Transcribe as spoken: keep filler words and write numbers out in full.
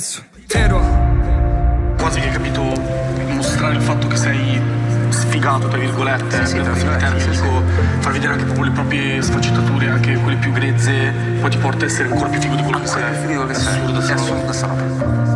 Vero. Quasi che hai capito, mostrare il fatto che sei sfigato, tra virgolette, sì, sì, per sì, termine, sì, dico, sì. far vedere anche proprio le proprie sfaccettature, anche quelle più grezze, poi ti porta a essere ancora più figo di quello che sei. Più figo di quello che È sei. assurdo, È sta roba. assurda sta roba.